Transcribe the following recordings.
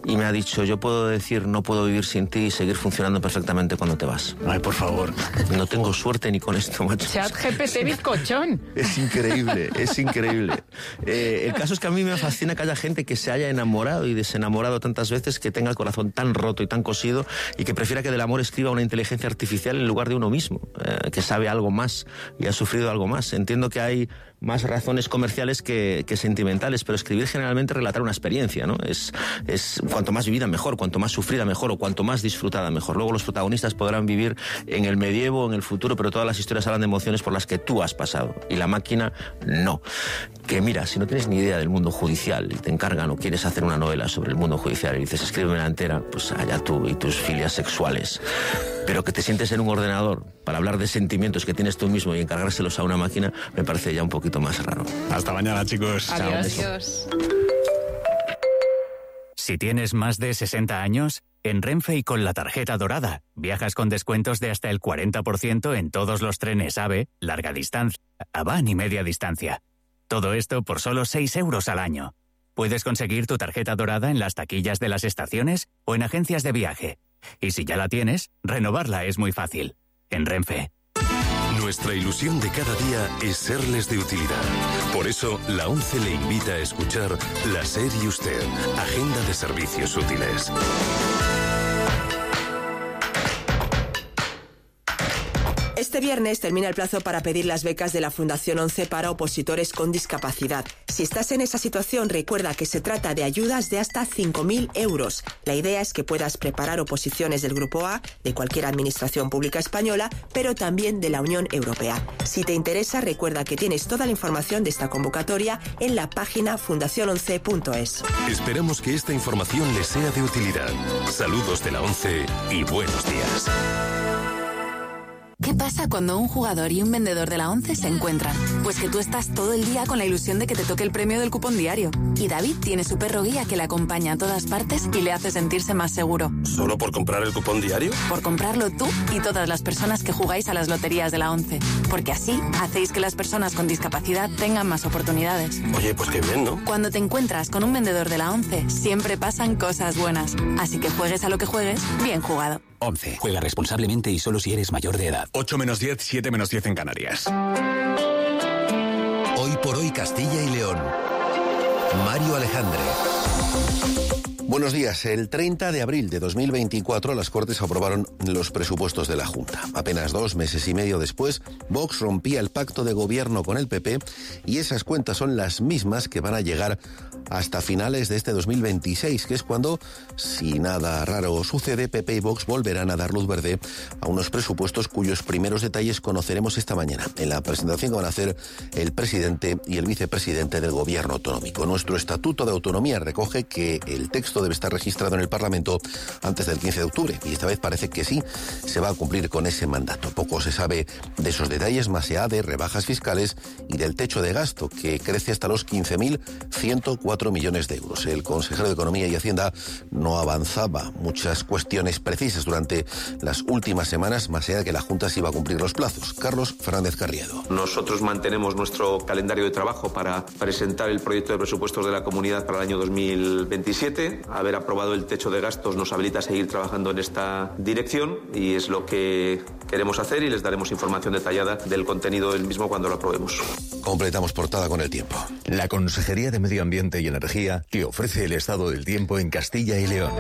y me ha dicho: yo puedo decir no puedo vivir sin ti y seguir funcionando perfectamente cuando te vas. Ay, por favor. No tengo suerte ni con esto, macho. ChatGPT bizcochón. Es increíble, es increíble. El caso es que a mí me fascina que haya gente que se haya enamorado y desenamorado tantas veces, que tenga el corazón tan roto y tan cosido, y que prefiera que del amor escriba una inteligencia artificial en lugar de uno mismo, que sabe algo más y ha sufrido algo más. Entiendo que hay más razones comerciales que sentimentales, pero escribir generalmente relatar una experiencia, ¿no? Es cuanto más vivida mejor, cuanto más sufrida mejor, o cuanto más disfrutada mejor. Luego los protagonistas podrán vivir en el medievo, en el futuro, pero todas las historias hablan de emociones por las que tú has pasado, y la máquina no. Que mira, si no tienes ni idea del mundo judicial y te encargan o quieres hacer una novela sobre el mundo judicial y dices escríbemela entera, pues allá tú y tus filias sexuales. Pero que te sientes en un ordenador para hablar de sentimientos que tienes tú mismo y encargárselos a una máquina, me parece ya un poquito más raro. Hasta mañana, chicos. Adiós. Si tienes más de 60 años, en Renfe y con la tarjeta dorada, viajas con descuentos de hasta el 40% en todos los trenes AVE, larga distancia, AVAN y media distancia. Todo esto por solo 6 euros al año. Puedes conseguir tu tarjeta dorada en las taquillas de las estaciones o en agencias de viaje. Y si ya la tienes, renovarla es muy fácil. En Renfe. Nuestra ilusión de cada día es serles de utilidad. Por eso, la ONCE le invita a escuchar La SER y Usted, Agenda de Servicios Útiles. Este viernes termina el plazo para pedir las becas de la Fundación ONCE para opositores con discapacidad. Si estás en esa situación, recuerda que se trata de ayudas de hasta 5.000 euros. La idea es que puedas preparar oposiciones del Grupo A, de cualquier administración pública española, pero también de la Unión Europea. Si te interesa, recuerda que tienes toda la información de esta convocatoria en la página fundaciononce.es. Esperamos que esta información les sea de utilidad. Saludos de la ONCE y buenos días. ¿Qué pasa cuando un jugador y un vendedor de la ONCE se encuentran? Pues que tú estás todo el día con la ilusión de que te toque el premio del cupón diario. Y David tiene su perro guía que le acompaña a todas partes y le hace sentirse más seguro. ¿Solo por comprar el cupón diario? Por comprarlo tú y todas las personas que jugáis a las loterías de la ONCE. Porque así hacéis que las personas con discapacidad tengan más oportunidades. Oye, pues qué bien, ¿no? Cuando te encuentras con un vendedor de la ONCE, siempre pasan cosas buenas. Así que juegues a lo que juegues, bien jugado. 11. Juega responsablemente y solo si eres mayor de edad. 8 menos 10, 7 menos 10 en Canarias. Hoy por hoy Castilla y León. Mario Alejandre. Buenos días. El 30 de abril de 2024 las Cortes aprobaron los presupuestos de la Junta. Apenas 2 meses y medio después, Vox rompía el pacto de gobierno con el PP y esas cuentas son las mismas que van a llegar hasta finales de este 2026, que es cuando, si nada raro sucede, PP y Vox volverán a dar luz verde a unos presupuestos cuyos primeros detalles conoceremos esta mañana, en la presentación que van a hacer el presidente y el vicepresidente del gobierno autonómico. Nuestro Estatuto de Autonomía recoge que el texto debe estar registrado en el Parlamento antes del 15 de octubre, y esta vez parece que sí, se va a cumplir con ese mandato. Poco se sabe de esos detalles, más allá de rebajas fiscales y del techo de gasto, que crece hasta los 15.104 millones de euros. El consejero de Economía y Hacienda no avanzaba muchas cuestiones precisas durante las últimas semanas, más allá de que la Junta sí iba a cumplir los plazos. Carlos Fernández Carriedo. Nosotros mantenemos nuestro calendario de trabajo para presentar el proyecto de presupuestos de la Comunidad para el año 2027. Haber aprobado el techo de gastos nos habilita a seguir trabajando en esta dirección y es lo que queremos hacer, y les daremos información detallada del contenido del mismo cuando lo aprobemos. Completamos portada con el tiempo. La Consejería de Medio Ambiente y Energía te ofrece el estado del tiempo en Castilla y León.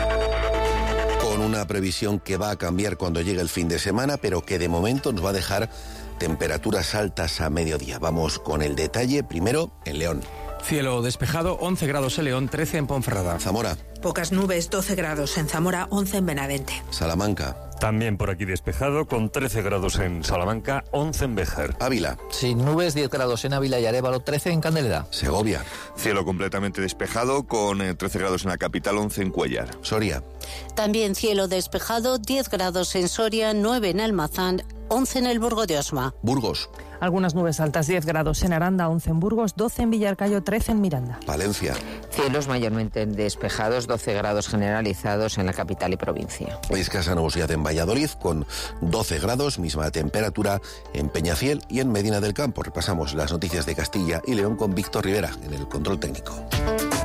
Con una previsión que va a cambiar cuando llegue el fin de semana, pero que de momento nos va a dejar temperaturas altas a mediodía. Vamos con el detalle, primero en León. Cielo despejado, 11 grados en León, 13 en Ponferrada. Zamora. Pocas nubes, 12 grados en Zamora, 11 en Benavente. Salamanca. También por aquí despejado, con 13 grados en Salamanca, 11 en Béjar. Ávila. Sin nubes, 10 grados en Ávila y Arévalo, 13 en Candeleda. Segovia. Cielo completamente despejado, con 13 grados en la capital, 11 en Cuéllar. Soria. También cielo despejado, 10 grados en Soria, 9 en Almazán, 11 en el Burgo de Osma. Burgos. Algunas nubes altas, 10 grados en Aranda, 11 en Burgos, 12 en Villarcayo, 13 en Miranda. Valencia. Cielos mayormente despejados, 12 grados generalizados en la capital y provincia. Escasa nubosidad en Valladolid, con 12 grados, misma temperatura en Peñafiel y en Medina del Campo. Repasamos las noticias de Castilla y León con Víctor Rivera en el control técnico.